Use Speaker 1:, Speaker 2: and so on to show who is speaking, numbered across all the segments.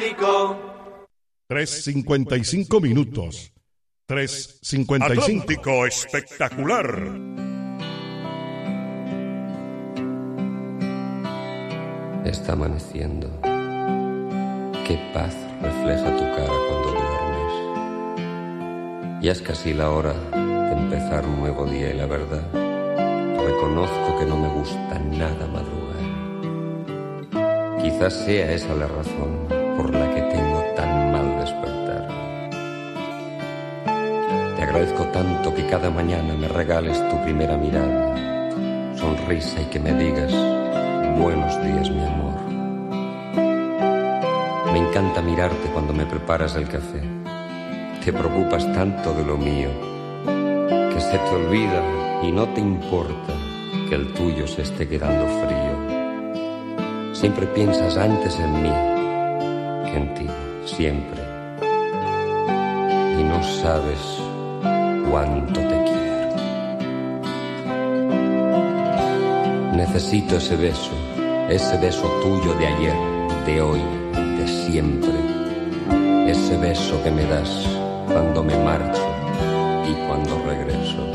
Speaker 1: Atlántico.
Speaker 2: 3:55 minutos. 3:55.
Speaker 3: Atlántico espectacular.
Speaker 4: Está amaneciendo. Qué paz refleja tu cara cuando duermes. Ya es casi la hora de empezar un nuevo día y la verdad, reconozco que no me gusta nada madrugar. Quizás sea esa la razón por la que tengo tan mal despertar. Te agradezco tanto que cada mañana me regales tu primera mirada, sonrisa y que me digas buenos días, mi amor. Me encanta mirarte cuando me preparas el café. Te preocupas tanto de lo mío que se te olvida y no te importa que el tuyo se esté quedando frío. Siempre piensas antes en mí que en ti, siempre. Y no sabes cuánto te quiero. Necesito ese beso tuyo de ayer, de hoy, de siempre. Ese beso que me das cuando me marcho y cuando regreso.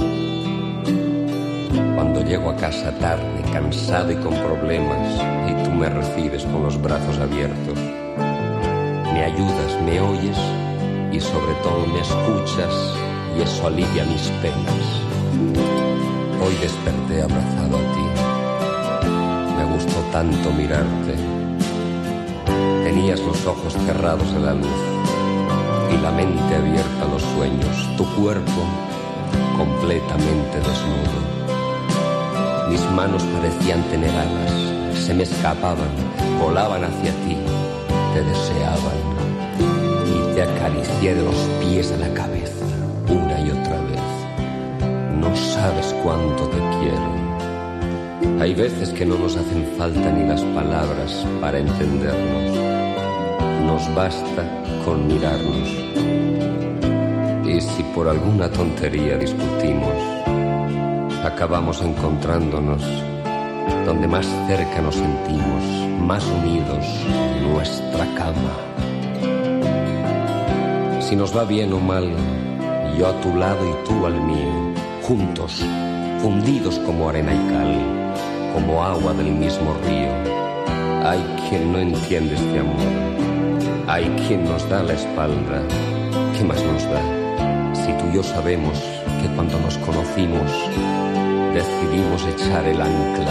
Speaker 4: Cuando llego a casa tarde, cansado y con problemas, y tú me recibes con los brazos abiertos. Me ayudas, me oyes y sobre todo me escuchas, y eso alivia mis penas. Hoy desperté abrazado a ti. Me gustó tanto mirarte. Tenías los ojos cerrados a la luz y la mente abierta a los sueños, tu cuerpo completamente desnudo. Mis manos parecían tener alas, se me escapaban, volaban hacia ti, te deseaban y te acaricié de los pies a la cabeza, una y otra vez. No sabes cuánto te quiero. Hay veces que no nos hacen falta ni las palabras para entendernos. Nos basta con mirarnos. Y si por alguna tontería discutimos, acabamos encontrándonos donde más cerca nos sentimos, más unidos, nuestra cama. Si nos va bien o mal, yo a tu lado y tú al mío, juntos, fundidos como arena y cal, como agua del mismo río. Hay quien no entiende este amor, hay quien nos da la espalda. ¿Qué más nos da? Si tú y yo sabemos que cuando nos conocimos decidimos echar el ancla.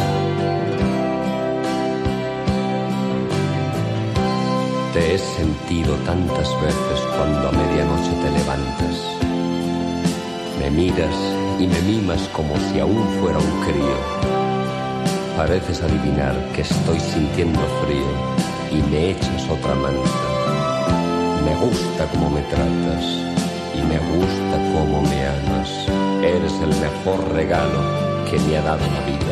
Speaker 4: Te he sentido tantas veces cuando a medianoche te levantas. Me miras y me mimas como si aún fuera un crío. Pareces adivinar que estoy sintiendo frío y me echas otra manta. Me gusta cómo me tratas y me gusta cómo me amas. Eres el mejor regalo que me ha dado la vida.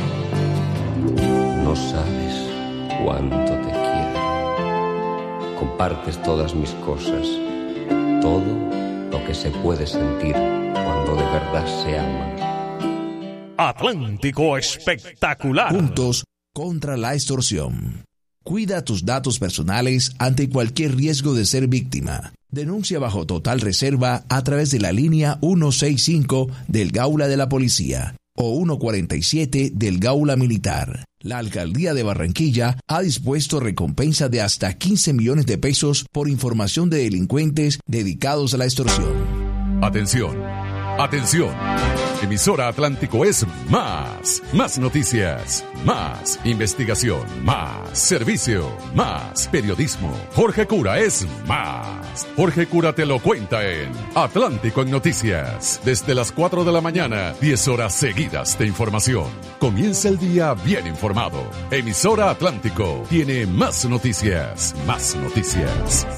Speaker 4: No sabes cuánto te quiero. Compartes todas mis cosas, todo lo que se puede sentir cuando de verdad se ama.
Speaker 3: Atlántico espectacular.
Speaker 5: Juntos contra la extorsión. Cuida tus datos personales ante cualquier riesgo de ser víctima. Denuncia bajo total reserva a través de la línea 165 del Gaula de la Policía o 147 del Gaula Militar. La Alcaldía de Barranquilla ha dispuesto recompensa de hasta 15 millones de pesos por información de delincuentes dedicados a la extorsión.
Speaker 6: Atención, atención. Emisora Atlántico es más noticias, más investigación, más servicio, más periodismo. Jorge Cura es más. Jorge Cura te lo cuenta en Atlántico en Noticias. Desde las 4 de la mañana, 10 horas seguidas de información. Comienza el día bien informado. Emisora Atlántico tiene más noticias, más noticias.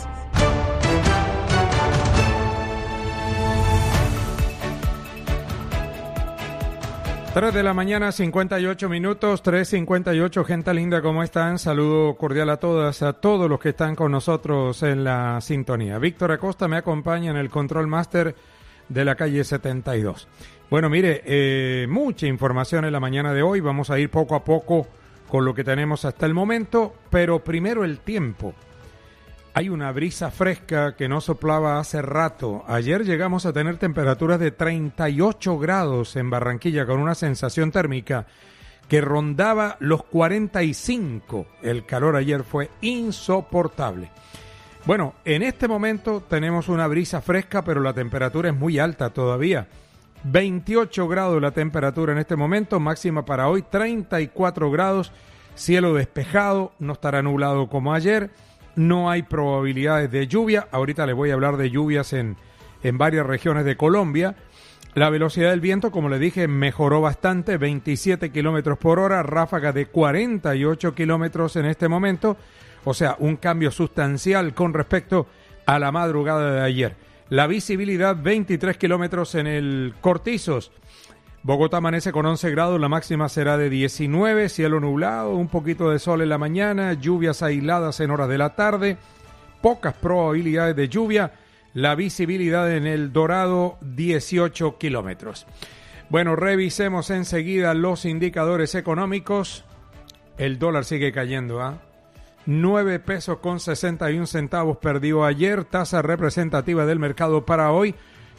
Speaker 7: 3 de la mañana, 58 minutos, 3:58, gente linda, ¿cómo están? Saludo cordial a todas, a todos los que están con nosotros en la sintonía. Víctor Acosta me acompaña en el Control Master de la calle 72. Bueno, mire, mucha información en la mañana de hoy, vamos a ir poco a poco con lo que tenemos hasta el momento, pero primero el tiempo. Hay una brisa fresca que no soplaba hace rato. Ayer llegamos a tener temperaturas de 38 grados en Barranquilla con una sensación térmica que rondaba los 45. El calor ayer fue insoportable. Bueno, en este momento tenemos una brisa fresca, pero la temperatura es muy alta todavía. 28 grados la temperatura en este momento, máxima para hoy 34 grados, cielo despejado, no estará nublado como ayer. No hay probabilidades de lluvia. Ahorita les voy a hablar de lluvias en varias regiones de Colombia. La velocidad del viento, como les dije, mejoró bastante, 27 kilómetros por hora, ráfaga de 48 kilómetros en este momento. O sea, un cambio sustancial con respecto a la madrugada de ayer. La visibilidad, 23 kilómetros en el Cortizos. Bogotá amanece con 11 grados, la máxima será de 19, cielo nublado, un poquito de sol en la mañana, lluvias aisladas en horas de la tarde, pocas probabilidades de lluvia, la visibilidad en el Dorado 18 kilómetros. Bueno, revisemos enseguida los indicadores económicos. El dólar sigue cayendo, 9 pesos con 61 centavos perdió ayer, tasa representativa del mercado para hoy,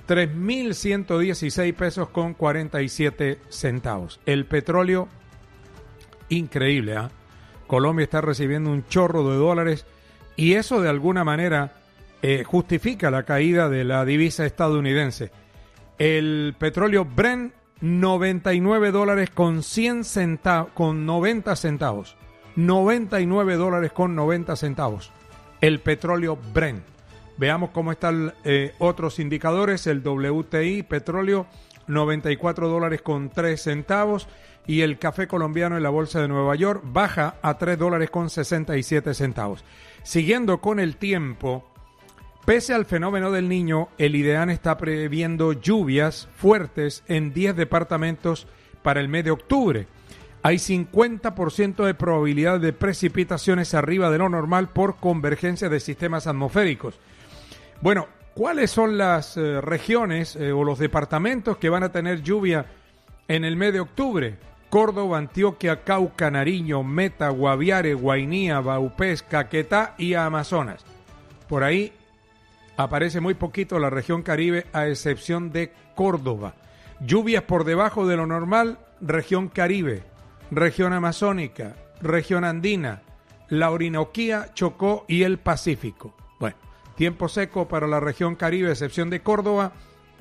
Speaker 7: 3.116 pesos con 47 centavos. El petróleo, increíble, Colombia está recibiendo un chorro de dólares y eso de alguna manera justifica la caída de la divisa estadounidense. El petróleo Brent, 99 dólares con 100 centavos, con 90 centavos. 99 dólares con 90 centavos. El petróleo Brent. Veamos cómo están otros indicadores. El WTI, petróleo, 94 dólares con 3 centavos. Y el café colombiano en la bolsa de Nueva York baja a 3 dólares con 67 centavos. Siguiendo con el tiempo, pese al fenómeno del Niño, el IDEAN está previendo lluvias fuertes en 10 departamentos para el mes de octubre. Hay 50% de probabilidad de precipitaciones arriba de lo normal por convergencia de sistemas atmosféricos. Bueno, ¿cuáles son las regiones o los departamentos que van a tener lluvia en el mes de octubre? Córdoba, Antioquia, Cauca, Nariño, Meta, Guaviare, Guainía, Vaupés, Caquetá y Amazonas. Por ahí aparece muy poquito la región Caribe, a excepción de Córdoba. Lluvias por debajo de lo normal, región Caribe, región amazónica, región andina, la Orinoquía, Chocó y el Pacífico. Bueno, tiempo seco para la región Caribe, a excepción de Córdoba.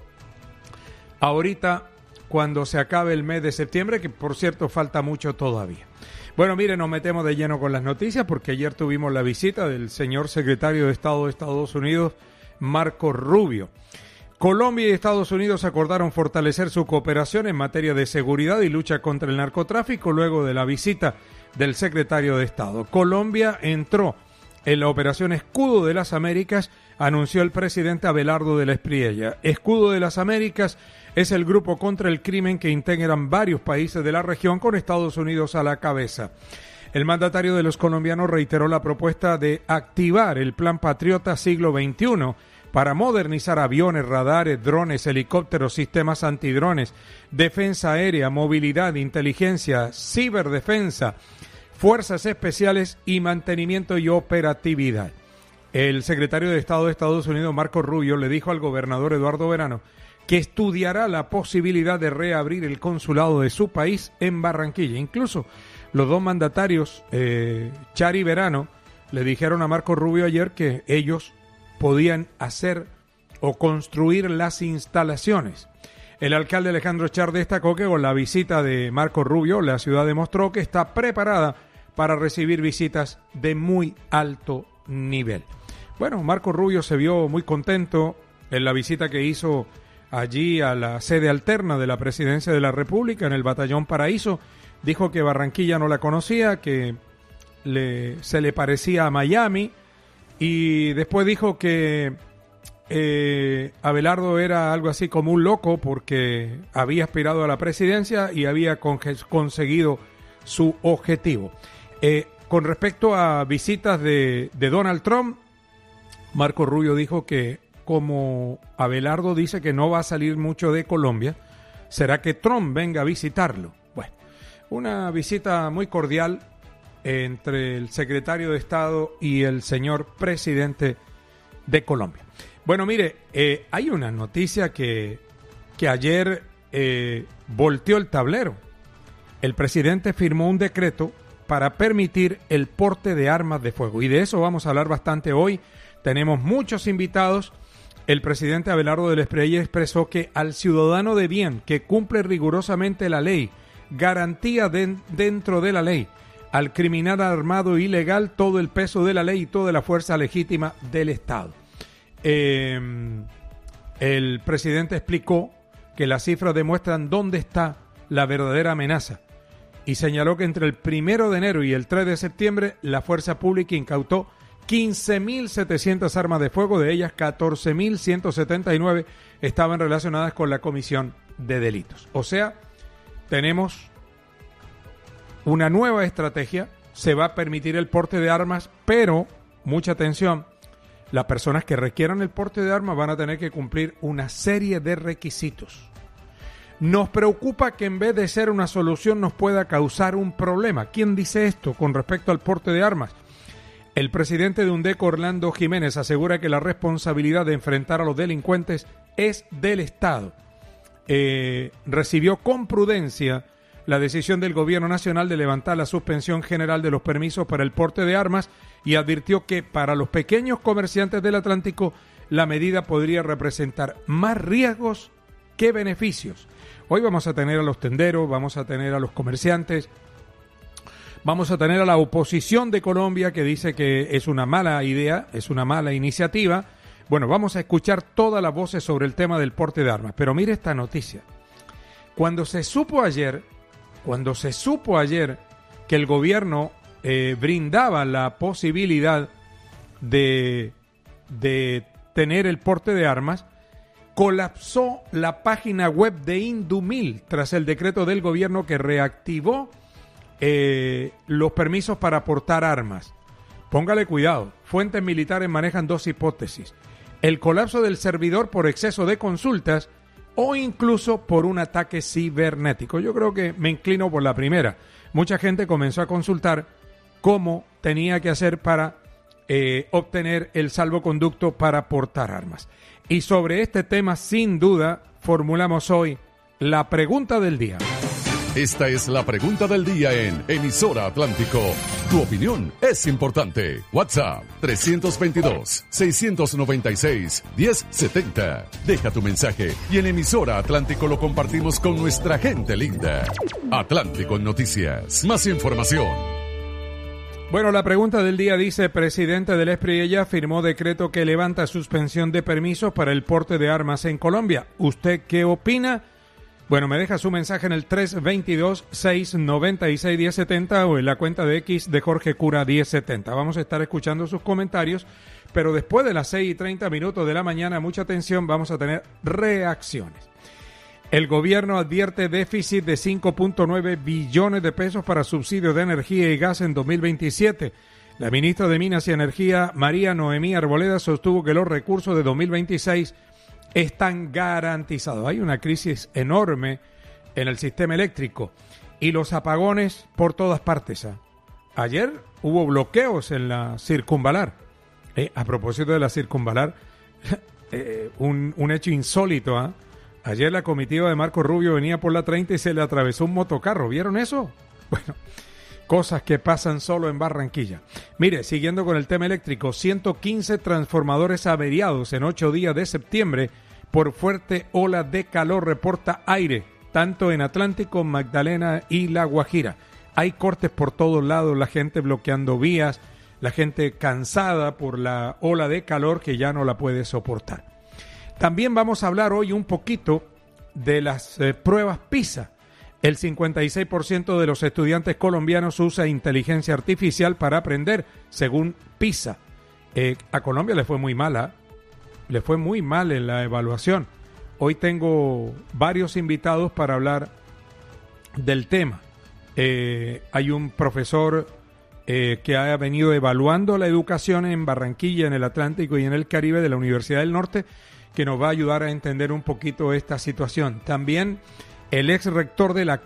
Speaker 7: Ahorita, cuando se acabe el mes de septiembre, que por cierto falta mucho todavía. Bueno, miren, nos metemos de lleno con las noticias porque ayer tuvimos la visita del señor secretario de Estado de Estados Unidos, Marco Rubio. Colombia y Estados Unidos acordaron fortalecer su cooperación en materia de seguridad y lucha contra el narcotráfico luego de la visita del secretario de Estado. Colombia entró en la operación Escudo de las Américas, anunció el presidente Abelardo de la Espriella. Escudo de las Américas es el grupo contra el crimen que integran varios países de la región con Estados Unidos a la cabeza. El mandatario de los colombianos reiteró la propuesta de activar el Plan Patriota Siglo XXI para modernizar aviones, radares, drones, helicópteros, sistemas antidrones, defensa aérea, movilidad, inteligencia, ciberdefensa, fuerzas especiales y mantenimiento y operatividad. El secretario de Estado de Estados Unidos, Marco Rubio, le dijo al gobernador Eduardo Verano que estudiará la posibilidad de reabrir el consulado de su país en Barranquilla. Incluso los dos mandatarios, Char y Verano, le dijeron a Marco Rubio ayer que ellos podían hacer o construir las instalaciones. El alcalde Alejandro Char destacó que con la visita de Marco Rubio, la ciudad demostró que está preparada para recibir visitas de muy alto nivel. Bueno, Marco Rubio se vio muy contento en la visita que hizo allí a la sede alterna de la Presidencia de la República, en el Batallón Paraíso. Dijo que Barranquilla no la conocía, que se le parecía a Miami, y después dijo que Abelardo era algo así como un loco porque había aspirado a la presidencia y había conseguido su objetivo. Con respecto a visitas de Donald Trump, Marco Rubio dijo que como Abelardo dice que no va a salir mucho de Colombia, será que Trump venga a visitarlo. Bueno, una visita muy cordial entre el secretario de Estado y el señor presidente de Colombia. Bueno, mire, hay una noticia que ayer volteó el tablero. El presidente firmó un decreto para permitir el porte de armas de fuego. Y de eso vamos a hablar bastante hoy. Tenemos muchos invitados. El presidente Abelardo del Espriella expresó que al ciudadano de bien que cumple rigurosamente la ley, garantía dentro de la ley, al criminal armado ilegal todo el peso de la ley y toda la fuerza legítima del Estado. El presidente explicó que las cifras demuestran dónde está la verdadera amenaza y señaló que entre el 1 de enero y el 3 de septiembre la fuerza pública incautó 15.700 armas de fuego, de ellas 14.179 estaban relacionadas con la comisión de delitos. O sea, tenemos una nueva estrategia, se va a permitir el porte de armas, pero, mucha atención, las personas que requieran el porte de armas van a tener que cumplir una serie de requisitos. Nos preocupa que en vez de ser una solución nos pueda causar un problema. ¿Quién dice esto con respecto al porte de armas? El presidente de UNDECO, Orlando Jiménez, asegura que la responsabilidad de enfrentar a los delincuentes es del Estado. Recibió con prudencia la decisión del Gobierno Nacional de levantar la suspensión general de los permisos para el porte de armas y advirtió que para los pequeños comerciantes del Atlántico la medida podría representar más riesgos que beneficios. Hoy vamos a tener a los tenderos, vamos a tener a los comerciantes, vamos a tener a la oposición de Colombia que dice que es una mala idea, es una mala iniciativa. Bueno, vamos a escuchar todas las voces sobre el tema del porte de armas. Pero mire esta noticia. Cuando se supo ayer que el gobierno brindaba la posibilidad de tener el porte de armas, colapsó la página web de Indumil tras el decreto del gobierno que reactivó los permisos para portar armas. Póngale cuidado, fuentes militares manejan dos hipótesis: el colapso del servidor por exceso de consultas o incluso por un ataque cibernético. Yo creo que me inclino por la primera. Mucha gente comenzó a consultar cómo tenía que hacer para obtener el salvoconducto para portar armas. Y sobre este tema, sin duda, formulamos hoy la pregunta del día.
Speaker 6: Esta es la pregunta del día en Emisora Atlántico. Tu opinión es importante. WhatsApp 322-696-1070. Deja tu mensaje y en Emisora Atlántico lo compartimos con nuestra gente linda. Atlántico Noticias. Más información.
Speaker 7: Bueno, la pregunta del día dice: presidente del Espriella firmó decreto que levanta suspensión de permisos para el porte de armas en Colombia. ¿Usted qué opina? Bueno, me deja su mensaje en el 322-696-1070 o en la cuenta de X de Jorge Cura 1070. Vamos a estar escuchando sus comentarios, pero después de las 6:30 de la mañana, mucha atención, vamos a tener reacciones. El gobierno advierte déficit de 5.9 billones de pesos para subsidios de energía y gas en 2027. La ministra de Minas y Energía, María Noemí Arboleda, sostuvo que los recursos de 2026 están garantizados. Hay una crisis enorme en el sistema eléctrico y los apagones por todas partes. Ayer hubo bloqueos en la circunvalar. A propósito de la circunvalar, un hecho insólito. Ayer la comitiva de Marco Rubio venía por la 30 y se le atravesó un motocarro. ¿Vieron eso? Bueno, cosas que pasan solo en Barranquilla. Mire, siguiendo con el tema eléctrico, 115 transformadores averiados en 8 días de septiembre por fuerte ola de calor, reporta Aire, tanto en Atlántico, Magdalena y La Guajira. Hay cortes por todos lados, la gente bloqueando vías, la gente cansada por la ola de calor que ya no la puede soportar. También vamos a hablar hoy un poquito de las pruebas PISA. El 56% de los estudiantes colombianos usa inteligencia artificial para aprender, según PISA. A Colombia le fue muy mal en la evaluación. Hoy tengo varios invitados para hablar del tema. Hay un profesor que ha venido evaluando la educación en Barranquilla, en el Atlántico y en el Caribe de la Universidad del Norte, que nos va a ayudar a entender un poquito esta situación. También el ex rector de la CUC,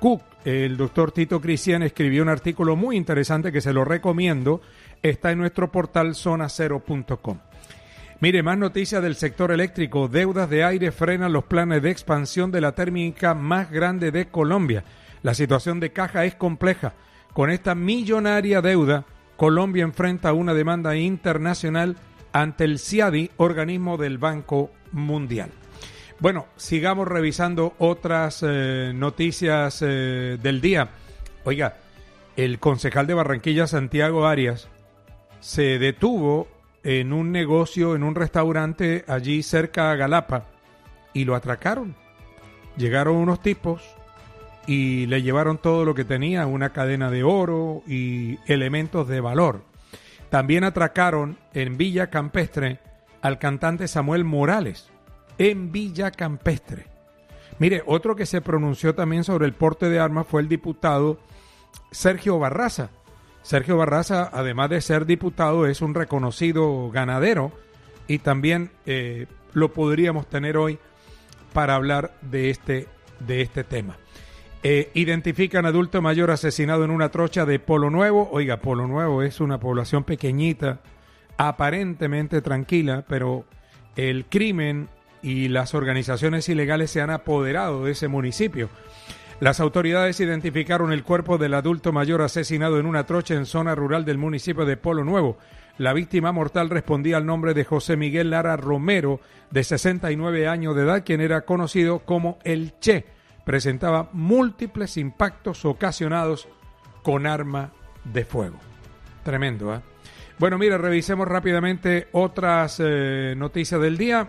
Speaker 7: el doctor Tito Cristian escribió un artículo muy interesante que se lo recomiendo. Está en nuestro portal zonacero.com. Mire, más noticias del sector eléctrico. Deudas de aire frenan los planes de expansión de la térmica más grande de Colombia. La situación de caja es compleja. Con esta millonaria deuda, Colombia enfrenta una demanda internacional ante el CIADI, organismo del Banco Mundial. Bueno, sigamos revisando otras noticias del día. Oiga, el concejal de Barranquilla, Santiago Arias, se detuvo en un negocio, en un restaurante allí cerca a Galapa, y lo atracaron. Llegaron unos tipos y le llevaron todo lo que tenía, una cadena de oro y elementos de valor. También atracaron en Villa Campestre al cantante Samuel Morales, en Villa Campestre. Mire, otro que se pronunció también sobre el porte de armas fue el diputado Sergio Barraza. Sergio Barraza, además de ser diputado, es un reconocido ganadero y también lo podríamos tener hoy para hablar de este tema. Identifican adulto mayor asesinado en una trocha de Polo Nuevo. Oiga, Polo Nuevo es una población pequeñita, aparentemente tranquila, pero el crimen y las organizaciones ilegales se han apoderado de ese municipio. Las autoridades identificaron el cuerpo del adulto mayor asesinado en una trocha en zona rural del municipio de Polo Nuevo. La víctima mortal respondía al nombre de José Miguel Lara Romero, de 69 años de edad, quien era conocido como el Che. Presentaba múltiples impactos ocasionados con arma de fuego. Tremendo, ¿eh? Bueno, mira, revisemos rápidamente otras noticias del día.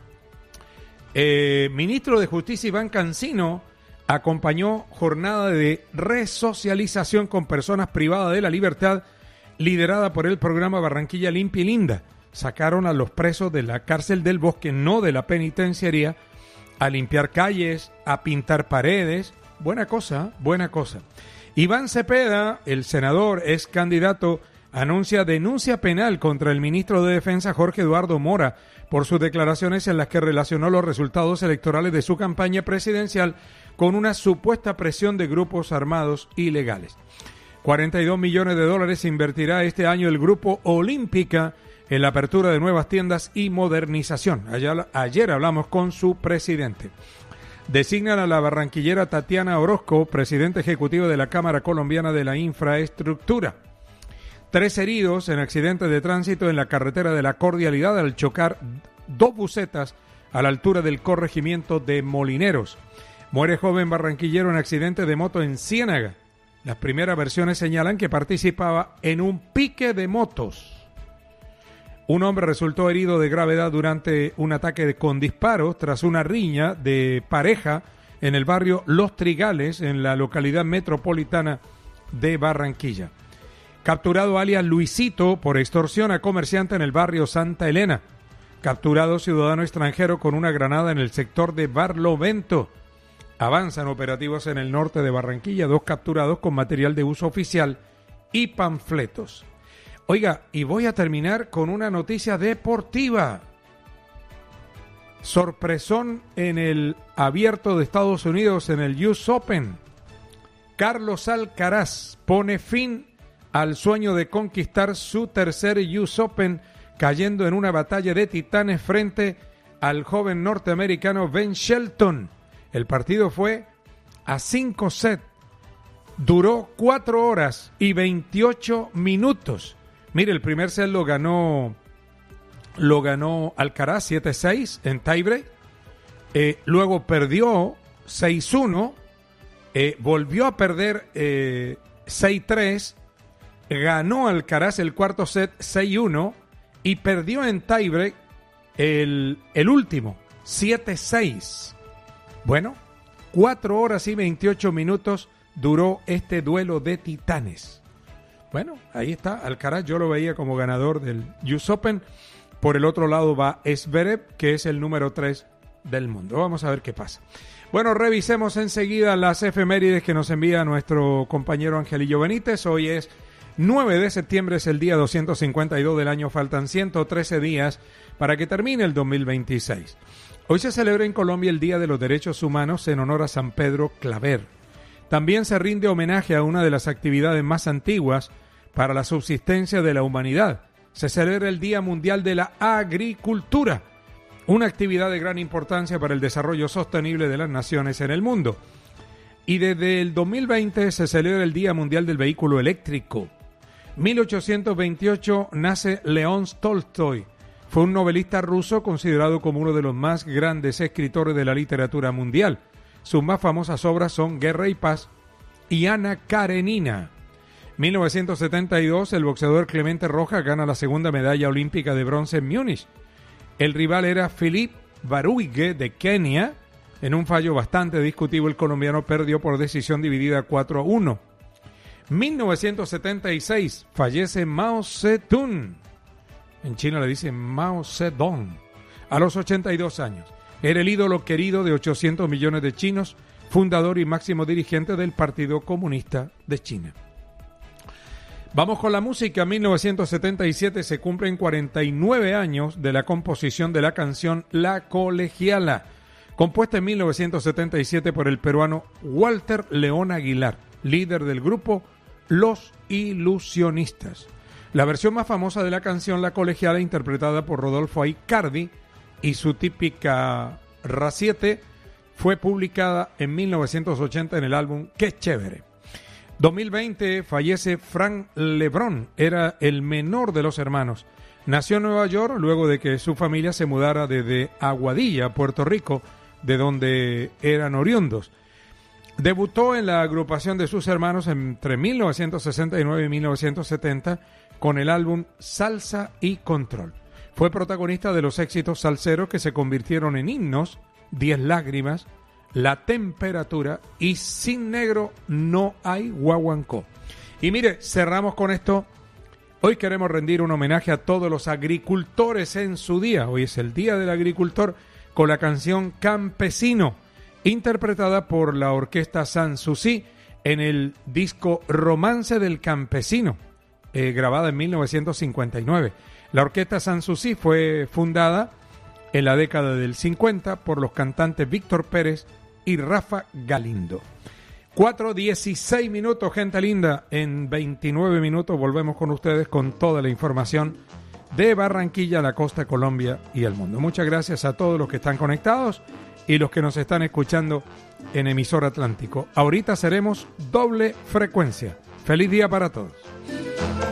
Speaker 7: Ministro de Justicia Iván Cancino acompañó jornada de resocialización con personas privadas de la libertad liderada por el programa Barranquilla Limpia y Linda. Sacaron a los presos de la cárcel del Bosque, no de la penitenciaría, a limpiar calles, a pintar paredes. Buena cosa, buena cosa. Iván Cepeda, el senador, ex candidato, anuncia denuncia penal contra el ministro de Defensa Jorge Eduardo Mora por sus declaraciones en las que relacionó los resultados electorales de su campaña presidencial con una supuesta presión de grupos armados ilegales. 42 millones de dólares invertirá este año el Grupo Olímpica en la apertura de nuevas tiendas y modernización. Ayer hablamos con su presidente. Designan a la barranquillera Tatiana Orozco, presidenta ejecutiva de la Cámara Colombiana de la Infraestructura. 3 heridos en accidente de tránsito en la carretera de la Cordialidad al chocar 2 busetas a la altura del corregimiento de Molineros. Muere joven barranquillero en accidente de moto en Ciénaga. Las primeras versiones señalan que participaba en un pique de motos. Un hombre resultó herido de gravedad durante un ataque con disparos tras una riña de pareja en el barrio Los Trigales, en la localidad metropolitana de Barranquilla. Capturado alias Luisito por extorsión a comerciante en el barrio Santa Elena. Capturado ciudadano extranjero con una granada en el sector de Barlovento. Avanzan operativos en el norte de Barranquilla, 2 capturados con material de uso oficial y panfletos. Oiga, y voy a terminar con una noticia deportiva. Sorpresón en el Abierto de Estados Unidos, en el US Open. Carlos Alcaraz pone fin al sueño de conquistar su tercer US Open, cayendo en una batalla de titanes frente al joven norteamericano Ben Shelton. El partido fue a 5 sets, duró 4 horas y 28 minutos. Mire, el primer set lo ganó Alcaraz 7-6 en tiebreak. Luego perdió 6-1, volvió a perder 6-3, ganó Alcaraz el cuarto set 6-1 y perdió en tiebreak el último 7-6. Bueno, 4 horas y 28 minutos duró este duelo de titanes. Bueno, ahí está, Alcaraz yo lo veía como ganador del US Open. Por el otro lado va Zverev, que es el número 3 del mundo. Vamos a ver qué pasa. Bueno, revisemos enseguida las efemérides que nos envía nuestro compañero Angelillo Benítez. Hoy es 9 de septiembre, es el día 252 del año. Faltan 113 días para que termine el 2026. Hoy se celebra en Colombia el Día de los Derechos Humanos en honor a San Pedro Claver. También se rinde homenaje a una de las actividades más antiguas para la subsistencia de la humanidad. Se celebra el Día Mundial de la Agricultura, una actividad de gran importancia para el desarrollo sostenible de las naciones en el mundo. Y desde el 2020 se celebra el Día Mundial del Vehículo Eléctrico. 1828 nace León Tolstoy. Fue un novelista ruso considerado como uno de los más grandes escritores de la literatura mundial. Sus más famosas obras son Guerra y Paz y Ana Karenina. 1972, el boxeador Clemente Rojas gana la segunda medalla olímpica de bronce en Múnich. El rival era Philip Baruige de Kenia. En un fallo bastante discutido, el colombiano perdió por decisión dividida 4-1. 1976, fallece Mao Zedong. En China le dicen Mao Zedong. A los 82 años. Era el ídolo querido de 800 millones de chinos, fundador y máximo dirigente del Partido Comunista de China. Vamos con la música. 1977 se cumplen 49 años de la composición de la canción La Colegiala, compuesta en 1977 por el peruano Walter León Aguilar, líder del grupo Los Ilusionistas. La versión más famosa de la canción La Colegiala, interpretada por Rodolfo Aicardi y su típica Ra7, fue publicada en 1980 en el álbum Qué Chévere. 2020 fallece Frank Lebron, era el menor de los hermanos. Nació en Nueva York luego de que su familia se mudara desde Aguadilla, Puerto Rico, de donde eran oriundos. Debutó en la agrupación de sus hermanos entre 1969 y 1970 con el álbum Salsa y Control. Fue protagonista de los éxitos salseros que se convirtieron en himnos: 10 lágrimas, La temperatura y Sin negro no hay guaguancó. Y mire, cerramos con esto. Hoy queremos rendir un homenaje a todos los agricultores en su día. Hoy es el Día del Agricultor, con la canción Campesino, interpretada por la orquesta Sanssouci en el disco Romance del Campesino, grabada en 1959. La orquesta Sanssouci fue fundada en la década del 50 por los cantantes Víctor Pérez y Rafa Galindo. 4:16 minutos, gente linda. En 29 minutos volvemos con ustedes con toda la información de Barranquilla, la costa, Colombia y el mundo. Muchas gracias a todos los que están conectados y los que nos están escuchando en Emisora Atlántico. Ahorita seremos doble frecuencia. Feliz día para todos.